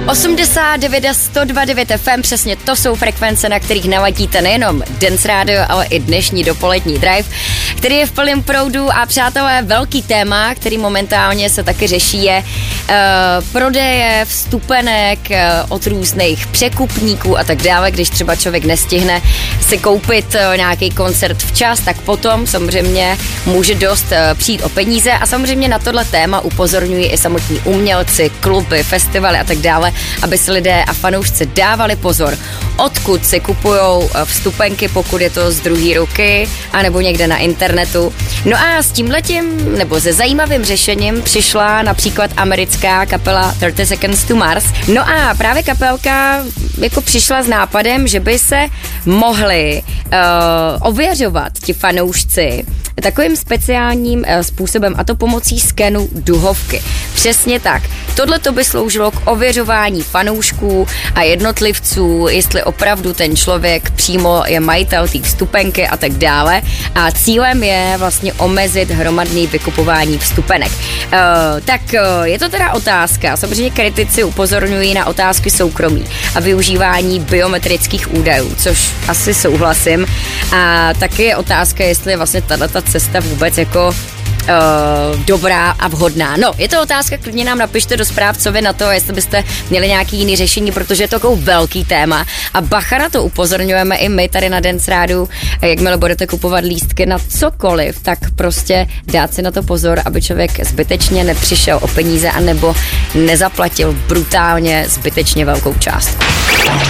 89 a 102.9 FM, přesně to jsou frekvence, na kterých naladíte nejenom Dance Radio, ale i dnešní dopolední drive, který je v plném proudu a přátelé, velký téma, který momentálně se taky řeší, je prodeje vstupenek od různých překupníků a tak dále. Když třeba člověk nestihne si koupit nějaký koncert včas, tak potom samozřejmě může dost přijít o peníze a samozřejmě na tohle téma upozorňují i samotní umělci, kluby, festivaly a tak dále, aby si lidé a fanoušci dávali pozor, odkud si kupujou vstupenky, pokud je to z druhé ruky, anebo někde na internetu. No a s tímhletím, nebo se zajímavým řešením přišla například americká kapela 30 Seconds to Mars. No a právě kapelka jako přišla s nápadem, že by se mohli ověřovat ti fanoušci takovým speciálním způsobem, a to pomocí skenu duhovky. Přesně tak. Tohle to by sloužilo k ověřování fanoušků a jednotlivců, jestli opravdu ten člověk přímo je majitel té vstupenky a tak dále. A cílem je vlastně omezit hromadné vykupování vstupenek. Je to teda otázka. Samozřejmě kritici upozorňují na otázky soukromí a využívání biometrických údajů, což asi souhlasím. A taky je otázka, jestli je vlastně tato cesta vůbec jako dobrá a vhodná. No, je to otázka, klidně nám napište do zpráv, co vy na to, jestli byste měli nějaký jiný řešení, protože je to takový velký téma a bacha na to upozorňujeme i my tady na Dance Rádiu, jakmile budete kupovat lístky na cokoliv, tak prostě dát si na to pozor, aby člověk zbytečně nepřišel o peníze anebo nezaplatil brutálně zbytečně velkou částku.